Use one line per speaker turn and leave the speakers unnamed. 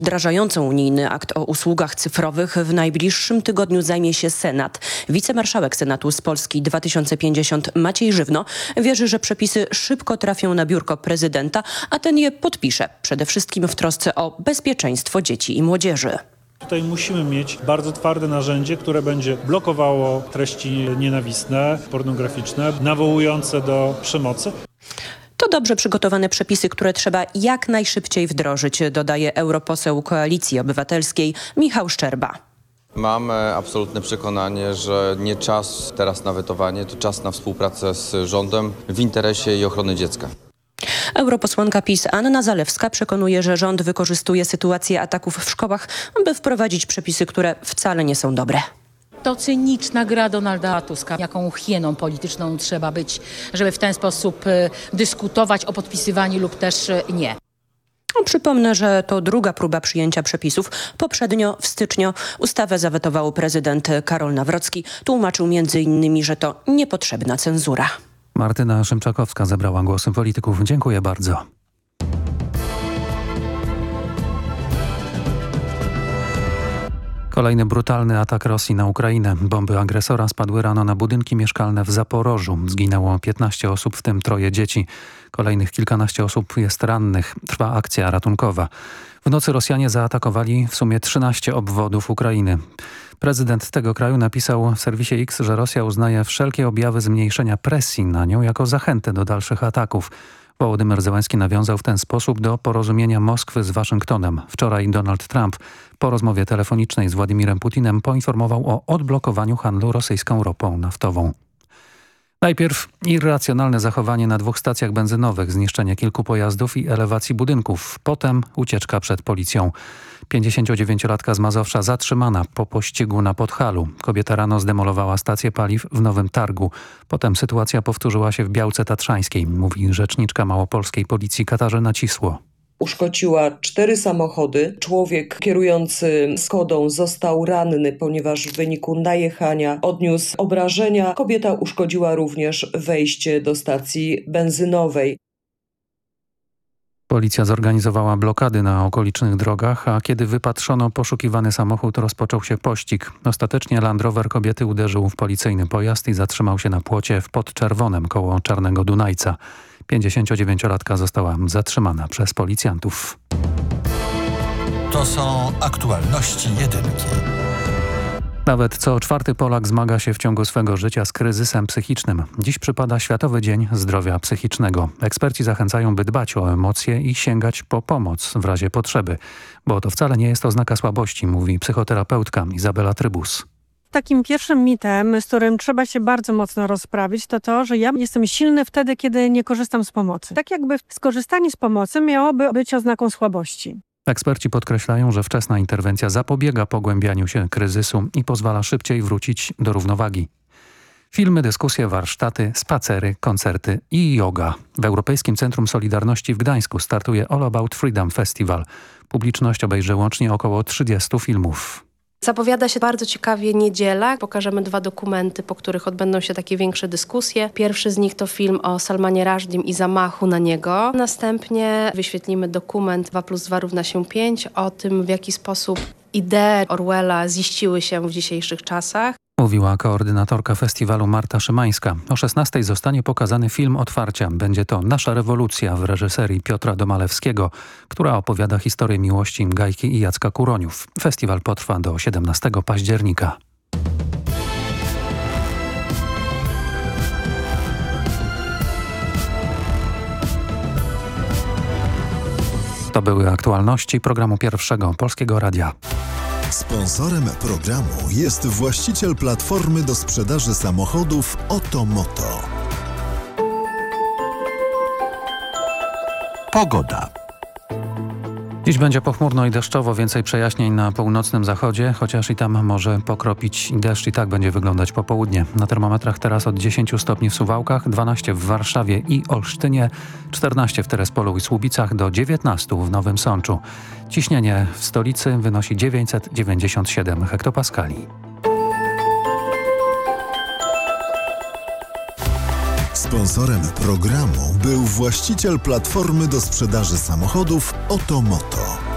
Wdrażającą unijny akt o usługach cyfrowych w najbliższym tygodniu zajmie się Senat. Wicemarszałek Senatu z Polski 2050 Maciej Żywno wierzy, że przepisy szybko trafią na biurko prezydenta, a ten je podpisze. Przede wszystkim w trosce o bezpieczeństwo dzieci i młodzieży.
Tutaj musimy mieć bardzo twarde narzędzie, które będzie blokowało treści nienawistne, pornograficzne, nawołujące do przemocy.
To dobrze przygotowane przepisy, które trzeba jak najszybciej wdrożyć, dodaje europoseł Koalicji Obywatelskiej Michał Szczerba.
Mamy absolutne przekonanie, że nie czas teraz na wetowanie, to czas na współpracę z rządem w interesie i ochrony dziecka.
Europosłanka PiS Anna Zalewska przekonuje, że rząd wykorzystuje sytuację ataków w szkołach, by wprowadzić przepisy, które wcale nie są dobre.
To cyniczna gra Donalda Tuska. Jaką hieną polityczną trzeba być, żeby w ten sposób dyskutować o podpisywaniu lub też nie.
Przypomnę, że to druga próba przyjęcia przepisów. Poprzednio w styczniu ustawę zawetował prezydent Karol Nawrocki. Tłumaczył m.in., że to niepotrzebna cenzura.
Martyna Szymczakowska zebrała głosy polityków. Dziękuję bardzo. Kolejny brutalny atak Rosji na Ukrainę. Bomby agresora spadły rano na budynki mieszkalne w Zaporożu. Zginęło 15 osób, w tym 3 dzieci. Kolejnych kilkanaście osób jest rannych. Trwa akcja ratunkowa. W nocy Rosjanie zaatakowali w sumie 13 obwodów Ukrainy. Prezydent tego kraju napisał w serwisie X, że Rosja uznaje wszelkie objawy zmniejszenia presji na nią jako zachętę do dalszych ataków. Wołodymyr Zełenski nawiązał w ten sposób do porozumienia Moskwy z Waszyngtonem. Wczoraj Donald Trump po rozmowie telefonicznej z Władimirem Putinem poinformował o odblokowaniu handlu rosyjską ropą naftową. Najpierw irracjonalne zachowanie na 2 stacjach benzynowych, zniszczenie kilku pojazdów i elewacji budynków. Potem ucieczka przed policją. 59-latka z Mazowsza zatrzymana po pościgu na Podhalu. Kobieta rano zdemolowała stację paliw w Nowym Targu. Potem sytuacja powtórzyła się w Białce Tatrzańskiej, mówi rzeczniczka małopolskiej policji Katarzyna Cisło.
Uszkodziła 4 samochody. Człowiek kierujący Skodą został ranny, ponieważ w wyniku najechania odniósł obrażenia. Kobieta uszkodziła również wejście do stacji benzynowej.
Policja zorganizowała blokady na okolicznych drogach, a kiedy wypatrzono poszukiwany samochód, rozpoczął się pościg. Ostatecznie Land Rover kobiety uderzył w policyjny pojazd i zatrzymał się na płocie w Podczerwonem koło Czarnego Dunajca. 59-latka została zatrzymana przez policjantów.
To są aktualności jedynki.
Nawet co 4. Polak zmaga się w ciągu swego życia z kryzysem psychicznym. Dziś przypada Światowy Dzień Zdrowia Psychicznego. Eksperci zachęcają, by dbać o emocje i sięgać po pomoc w razie potrzeby. Bo to wcale nie jest oznaka słabości, mówi psychoterapeutka Izabela Trybus.
Takim pierwszym mitem, z którym trzeba się bardzo mocno rozprawić, to to, że ja jestem silny wtedy, kiedy nie korzystam z pomocy. Tak jakby skorzystanie z pomocy miałoby być oznaką słabości.
Eksperci podkreślają, że wczesna interwencja zapobiega pogłębianiu się kryzysu i pozwala szybciej wrócić do równowagi. Filmy, dyskusje, warsztaty, spacery, koncerty i yoga. W Europejskim Centrum Solidarności w Gdańsku startuje All About Freedom Festival. Publiczność obejrzy łącznie około 30 filmów.
Zapowiada się bardzo ciekawie niedziela. Pokażemy 2 dokumenty, po których odbędą się takie większe dyskusje. Pierwszy z nich to film o Salmanie Rushdiem i zamachu na niego. Następnie wyświetlimy dokument 2 + 2 równa się 5 o tym, w jaki sposób idee Orwella ziściły się w dzisiejszych czasach.
Mówiła koordynatorka festiwalu Marta Szymańska. O 16:00 zostanie pokazany film otwarcia. Będzie to Nasza rewolucja w reżyserii Piotra Domalewskiego, która opowiada historię miłości Gajki i Jacka Kuroniów. Festiwal potrwa do 17 października. To były aktualności programu Pierwszego Polskiego Radia.
Sponsorem programu jest właściciel platformy do sprzedaży samochodów Otomoto. Pogoda.
Dziś będzie pochmurno i deszczowo, więcej przejaśnień na północnym zachodzie, chociaż i tam może pokropić deszcz i tak będzie wyglądać popołudnie. Na termometrach teraz od 10 stopni w Suwałkach, 12 w Warszawie i Olsztynie, 14 w Terespolu i Słubicach, do 19 w Nowym Sączu. Ciśnienie w stolicy wynosi 997 hektopaskali.
Sponsorem programu był właściciel platformy do sprzedaży samochodów Otomoto.